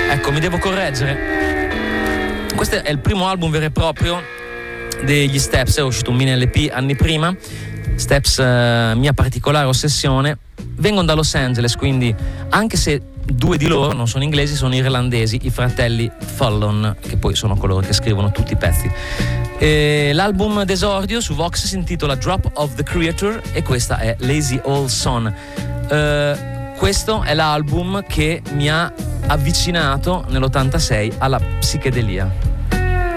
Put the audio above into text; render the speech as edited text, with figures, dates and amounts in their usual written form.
Ecco, mi devo correggere. Questo è il primo album vero e proprio degli Steps, è uscito un mini LP anni prima. Steps, mia particolare ossessione. Vengono da Los Angeles, quindi anche se due di loro non sono inglesi, sono irlandesi, i fratelli Fallon, che poi sono coloro che scrivono tutti i pezzi. L'album d'esordio su Vox si intitola Drop of the Creator e questa è Lazy Old Son. Questo è l'album che mi ha avvicinato nell'86 alla psichedelia.